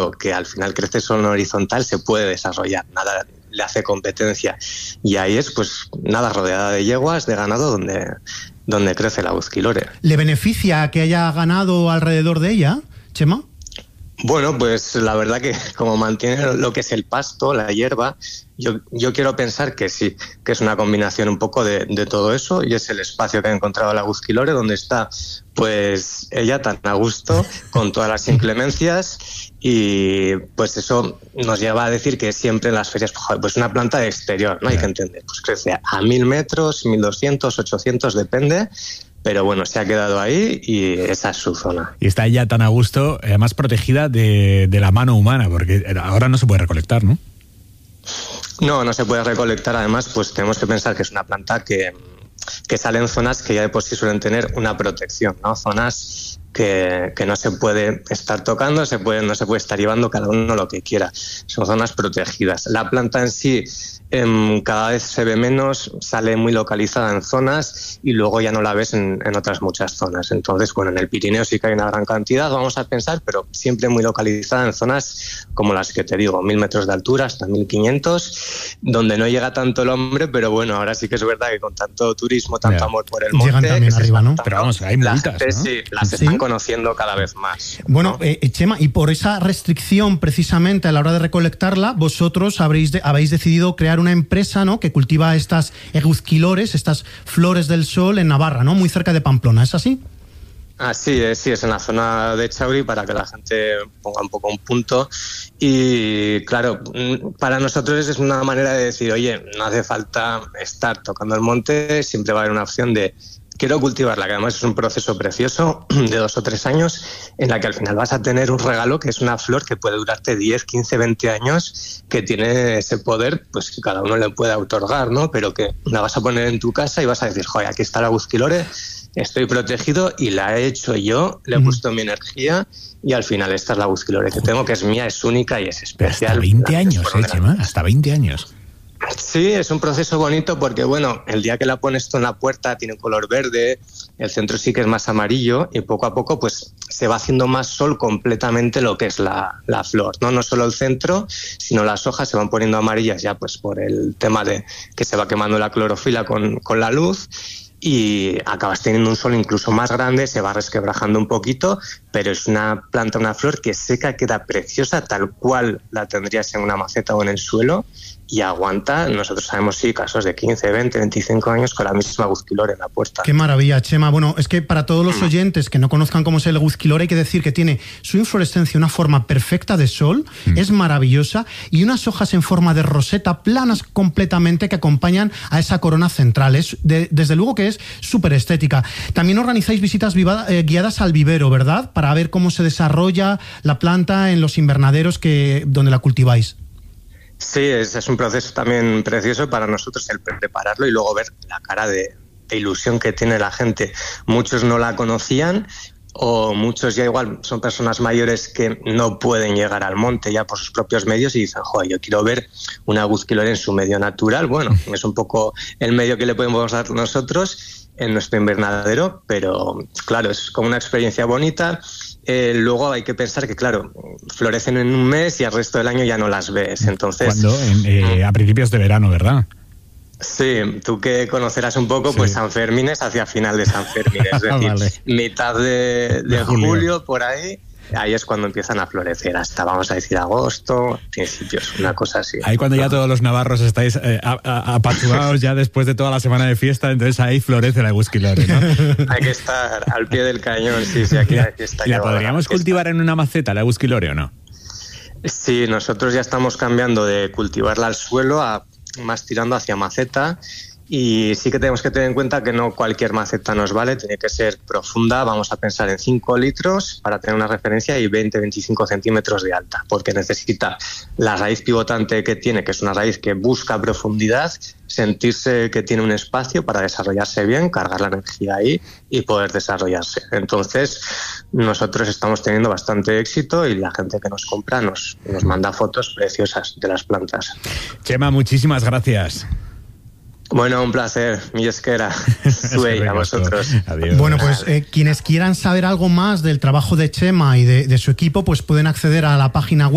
suelo que al final crece solo en horizontal se puede desarrollar, nada le hace competencia. Y ahí es, pues nada, rodeada de yeguas, de ganado, donde crece la Guzki-Lore. ¿Le beneficia que haya ganado alrededor de ella, Chema? Bueno, pues la verdad que como mantiene lo que es el pasto, la hierba, yo quiero pensar que sí, que es una combinación un poco de todo eso, y es el espacio que ha encontrado la Guzki-Lore donde está pues ella tan a gusto con todas las inclemencias, y pues eso nos lleva a decir que siempre en las ferias pues una planta de exterior, ¿no? Hay que entender, pues crece a 1000 metros, 1200, 800, depende. Pero bueno, se ha quedado ahí y esa es su zona. Y está ella tan a gusto, además protegida de la mano humana, porque ahora no se puede recolectar, ¿no? No se puede recolectar. Además, pues tenemos que pensar que es una planta que sale en zonas que ya de por sí suelen tener una protección, ¿no? Zonas que no se puede estar tocando, no se puede estar llevando cada uno lo que quiera. Son zonas protegidas. La planta en sí cada vez se ve menos, sale muy localizada en zonas y luego ya no la ves en otras muchas zonas. Entonces, bueno, en el Pirineo sí que hay una gran cantidad, vamos a pensar, pero siempre muy localizada en zonas como las que te digo, 1000 metros de altura hasta 1500, donde no llega tanto el hombre, pero bueno, ahora sí que es verdad que con tanto turismo, tanto amor por el monte... Llegan también arriba, ¿no? Pero vamos, hay multas, ¿no? Sí, las están conociendo cada vez más. Bueno, ¿no? Chema, y por esa restricción precisamente a la hora de recolectarla, vosotros habéis decidido crear una empresa, ¿no?, que cultiva estas Guzki-Lores, estas flores del sol en Navarra, ¿no?, muy cerca de Pamplona, ¿es así? Sí, es en la zona de Chauri, para que la gente ponga un poco un punto. Y claro, para nosotros es una manera de decir, oye, no hace falta estar tocando el monte, siempre va a haber una opción de quiero cultivarla, que además es un proceso precioso de 2 o 3 años, en la que al final vas a tener un regalo que es una flor que puede durarte 10, 15, 20 años, que tiene ese poder, pues que cada uno le puede otorgar, ¿no? Pero que la vas a poner en tu casa y vas a decir, joder, aquí está la Guzki-Lore, estoy protegido y la he hecho yo, le he puesto mi energía y al final esta es la Guzki-Lore que tengo, que es mía, es única y es especial. Hasta 20 años, Chema, hasta 20 años. Sí, es un proceso bonito porque, bueno, el día que la pones tú en la puerta tiene un color verde, el centro sí que es más amarillo y poco a poco pues se va haciendo más sol completamente lo que es la flor, ¿no? No solo el centro, sino las hojas se van poniendo amarillas ya pues por el tema de que se va quemando la clorofila con la luz, y acabas teniendo un sol incluso más grande, se va resquebrajando un poquito, pero es una planta, una flor que seca, queda preciosa tal cual la tendrías en una maceta o en el suelo, y aguanta, nosotros sabemos sí, casos de 15, 20, 25 años con la misma Guzki-Lore en la puerta. Qué maravilla, Chema. Bueno, es que para todos los oyentes que no conozcan cómo es el Guzki-Lore, hay que decir que tiene su inflorescencia una forma perfecta de sol, es maravillosa, y unas hojas en forma de roseta, planas completamente, que acompañan a esa corona central. Desde luego que es súper estética. También organizáis visitas guiadas al vivero, ¿verdad? Para ver cómo se desarrolla la planta en los invernaderos donde la cultiváis. Sí, es un proceso también precioso para nosotros el prepararlo y luego ver la cara de ilusión que tiene la gente. Muchos no la conocían, o muchos ya igual son personas mayores que no pueden llegar al monte ya por sus propios medios y dicen, joder, yo quiero ver una Guzki-Lore en su medio natural. Bueno, es un poco el medio que le podemos dar nosotros en nuestro invernadero, pero claro, es como una experiencia bonita. Luego hay que pensar que, claro, florecen en un mes y al resto del año ya no las ves. Entonces, a principios de verano, ¿verdad? Sí, tú que conocerás un poco, pues San Fermín es hacia final de San Fermín, es decir, vale, mitad de julio, por ahí es cuando empiezan a florecer, hasta vamos a decir agosto, principios, una cosa así. Ahí cuando ya todos los navarros estáis apachugados ya después de toda la semana de fiesta, entonces ahí florece la Guzki-Lore, ¿no? Hay que estar al pie del cañón, sí, aquí hay que estar. ¿Y la podríamos cultivar en una maceta, la Guzki-Lore, o no? Sí, nosotros ya estamos cambiando de cultivarla al suelo a más tirando hacia maceta, y sí que tenemos que tener en cuenta que no cualquier maceta nos vale, tiene que ser profunda, vamos a pensar en 5 litros para tener una referencia, y 20-25 centímetros de alta, porque necesita la raíz pivotante que tiene, que es una raíz que busca profundidad, sentirse que tiene un espacio para desarrollarse bien, cargar la energía ahí y poder desarrollarse. Entonces nosotros estamos teniendo bastante éxito y la gente que nos compra nos manda fotos preciosas de las plantas. Chema, muchísimas gracias. Bueno, un placer, mi esquera. Suey, a vosotros. Adiós. Bueno, pues quienes quieran saber algo más del trabajo de Chema y de su equipo, pues pueden acceder a la página web